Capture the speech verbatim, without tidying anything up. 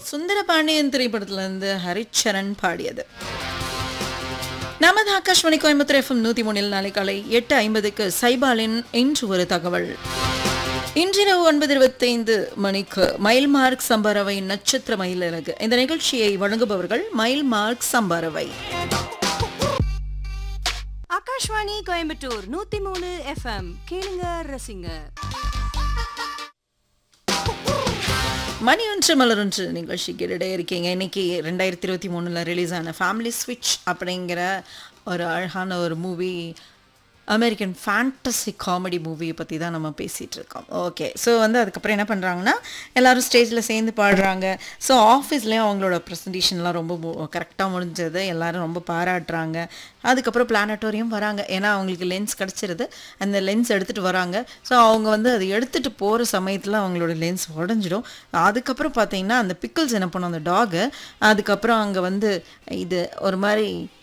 சுந்தரபாண்டியன் திரைப்படத்துல இருந்து ஹரிச்சரன் பாடியது. நமது ஆகாஷ்வாணி கோயம்புத்தூர் எஃப்எம் நூத்தி மூணில் நாளை காலை எட்டு ஐம்பதுக்கு சைபாலின் இன்று ஒரு தகவல். இன்றிரவு ஒன்பது இருபத்தைந்து மணிக்கு மைல் மார்க் சம்பாரவை நட்சத்திர மயிலிறகு. இந்த நிகழ்ச்சியை வழங்குபவர்கள் மைல் மார்க் சம்பாரவை. ஆகாஷ்வாணி கோயம்புத்தூர் நூத்தி மூணு எஃப்எம் கேளுங்க ரசிங்க. மணி ஒன்று மலரொன்று நிகழ்ச்சி கேட்டுட்டே இருக்கீங்க. இன்னைக்கு ரெண்டாயிரத்தி இருபத்தி மூணுல ரிலீஸ் ஆன ஃபேமிலி ஸ்விட்ச் அப்படிங்கிற ஒரு அழகான ஒரு மூவி, அமெரிக்கன் ஃபேண்டசி காமெடி மூவியை பற்றி தான் நம்ம பேசிகிட்டு இருக்கோம். ஓகே, ஸோ வந்து அதுக்கப்புறம் என்ன பண்ணுறாங்கன்னா எல்லோரும் ஸ்டேஜில் சேர்ந்து பாடுறாங்க. ஸோ ஆஃபீஸ்லேயும் அவங்களோட ப்ரெசன்டேஷன்லாம் ரொம்ப கரெக்டாக முடிஞ்சது, எல்லோரும் ரொம்ப பாராட்டுறாங்க. அதுக்கப்புறம் பிளானட்டோரியம் வராங்க, ஏன்னா அவங்களுக்கு லென்ஸ் கிடச்சிருது. அந்த லென்ஸ் எடுத்துகிட்டு வராங்க. ஸோ அவங்க வந்து அதை எடுத்துகிட்டு போகிற சமயத்தில் அவங்களோட லென்ஸ் உடஞ்சிடும். அதுக்கப்புறம் பார்த்தீங்கன்னா அந்த பிக்கிள்ஸ் என்ன பண்ணும், அந்த டாகு அதுக்கப்புறம் அங்கே வந்து இது ஒரு மாதிரி